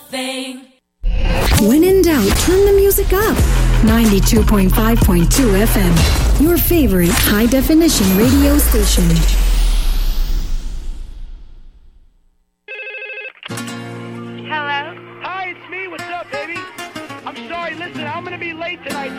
thing. When in doubt, turn the music up. 92.5.2 FM, your favorite high-definition radio station. Hello? Hi, it's me. What's up, baby? I'm sorry. Listen, I'm going to be late tonight.